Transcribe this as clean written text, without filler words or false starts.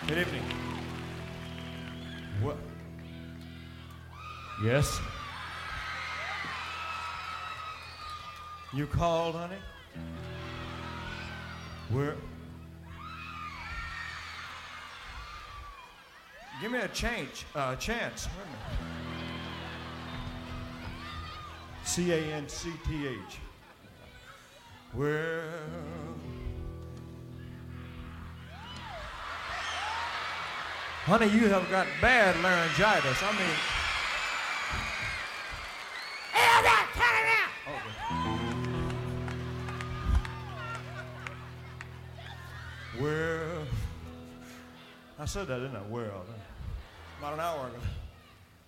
Good evening. What? Yes? You called, honey? Where? Give me a chance. Wait a minute. C-A-N-C-T-H. Well, honey, you have got bad laryngitis. I mean, hell that, turn it out. Okay. Well, I said that, didn't I? Well, about an hour ago.